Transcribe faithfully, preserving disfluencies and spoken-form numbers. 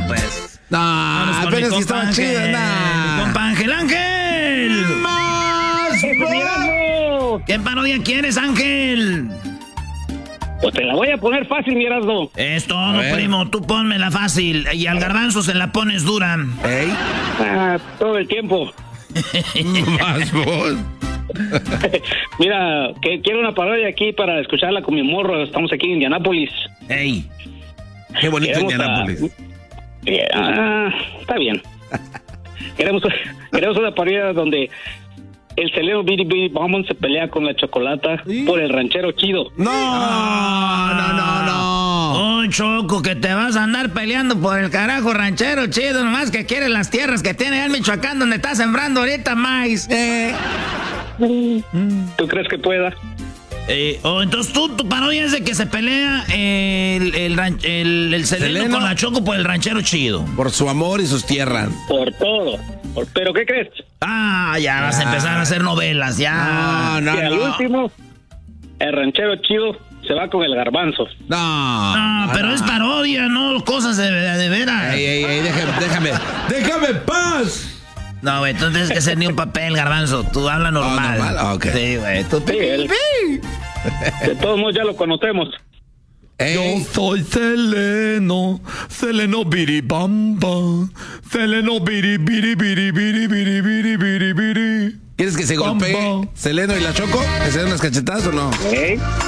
pues. No, apenas que estaba chido, nah. Compa Ángel, Ángel. ¡Más! ¿Qué parodia quieres, Ángel? Pues te la voy a poner fácil, mi Erasmo. Es todo, primo. Tú pónmela fácil. Y al garbanzo se la pones dura. ¿Ey? Ah, todo el tiempo. Más vos. Mira, que quiero una parodia aquí para escucharla con mi morro. Estamos aquí en Indianápolis. ¡Ey! Qué bonito Queremos Indianápolis. A... Eh, ah, está bien. queremos, queremos una parodia donde el Seleno Biri Biri Bombón se pelea con la Chocolata ¿Sí? por el ranchero chido. No, no, no, no. Oh, Choco, que te vas a andar peleando por el carajo ranchero chido, nomás que quieres las tierras que tiene en Michoacán donde está sembrando ahorita maíz. Eh. ¿Tú crees que pueda? Eh, oh, entonces tú, tu parodia es de que se pelea el, el, el, el, el Seleno, Seleno con la Choco por el ranchero chido. Por su amor y sus tierras. Por todo. Por, ¿Pero qué crees? Ah, ya vas ah. a empezar a hacer novelas, ya. No, no, y al no. último, el ranchero chido se va con el garbanzo. No. No, pero no. es parodia, no cosas de, de veras. Ey, ey, ey, déjame, déjame. ¡Déjame paz! No, güey, tú no tienes que hacer ni un papel, garbanzo. Tú habla normal. Oh, normal, ok. Sí, güey. Tú sí, él, de todos modos ya lo conocemos. Ey. Yo soy Seleno, Seleno Biribamba, Seleno Biri Biri Biri Biri Biri Biri Biri Biri. ¿Quieres que se golpee Seleno y la Choco? ¿Que se den unas cachetadas o no? ¿Eh?